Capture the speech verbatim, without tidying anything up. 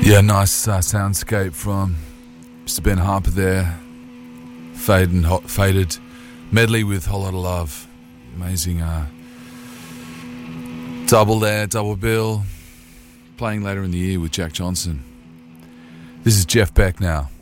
Yeah, nice uh, soundscape from Mister Ben Harper there. Faded, hot, faded medley with Whole Lotta Love. Amazing uh, double there, double bill. Playing later in the year with Jack Johnson. This is Jeff Beck now.